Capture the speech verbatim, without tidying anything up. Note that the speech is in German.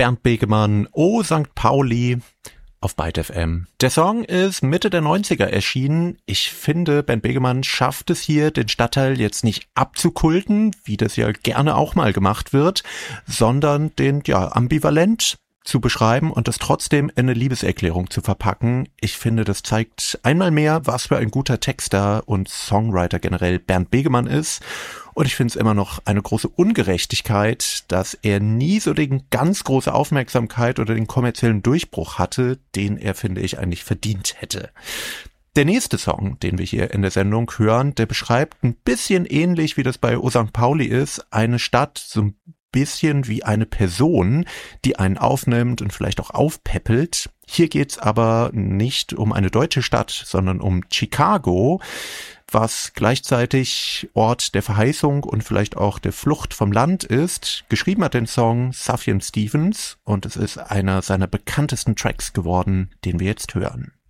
Bernd Begemann, Oh Sankt Pauli auf Byte F M. Der Song ist Mitte der neunziger erschienen. Ich finde, Bernd Begemann schafft es hier, den Stadtteil jetzt nicht abzukulten, wie das ja gerne auch mal gemacht wird, sondern den ja ambivalent zu beschreiben und das trotzdem in eine Liebeserklärung zu verpacken. Ich finde, das zeigt einmal mehr, was für ein guter Texter und Songwriter generell Bernd Begemann ist. Und ich finde es immer noch eine große Ungerechtigkeit, dass er nie so die ganz große Aufmerksamkeit oder den kommerziellen Durchbruch hatte, den er, finde ich, eigentlich verdient hätte. Der nächste Song, den wir hier in der Sendung hören, der beschreibt ein bisschen ähnlich, wie das bei O Sankt Pauli ist, eine Stadt so ein bisschen wie eine Person, die einen aufnimmt und vielleicht auch aufpäppelt. Hier geht's aber nicht um eine deutsche Stadt, sondern um Chicago, was gleichzeitig Ort der Verheißung und vielleicht auch der Flucht vom Land ist. Geschrieben hat den Song Sufjan Stevens und es ist einer seiner bekanntesten Tracks geworden, den wir jetzt hören.